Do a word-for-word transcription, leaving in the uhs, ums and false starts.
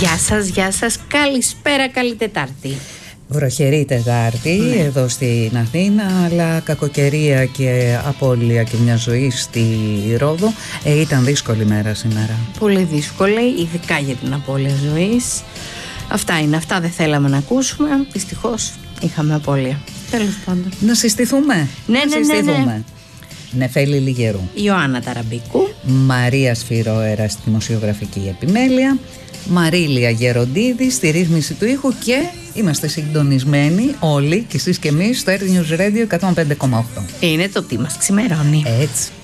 Γεια σας, γεια σας, καλησπέρα, καλή Τετάρτη. Βροχερή Τετάρτη, ναι, εδώ στην Αθήνα, αλλά κακοκαιρία και απώλεια και μια ζωή στη Ρόδο. Ε, ήταν δύσκολη μέρα σήμερα. Πολύ δύσκολη, ειδικά για την απώλεια ζωής. Αυτά είναι, αυτά δεν θέλαμε να ακούσουμε. Δυστυχώς είχαμε απώλεια. Τέλος πάντων. Να συστηθούμε. Ναι, να ναι, συστηθούμε. ναι, ναι. Νεφέλη Λιγερού, Ιωάννα Ταραμπίκου, Μαρία Σφυρόερα στη δημοσιογραφική επιμέλεια, Μαρίλια Γεροντίδη στη ρύθμιση του ήχου και είμαστε συντονισμένοι όλοι και εσείς και εμείς στο Earth News Radio εκατόν πέντε κόμμα οκτώ. Είναι το τι μας ξημερώνει. Έτσι.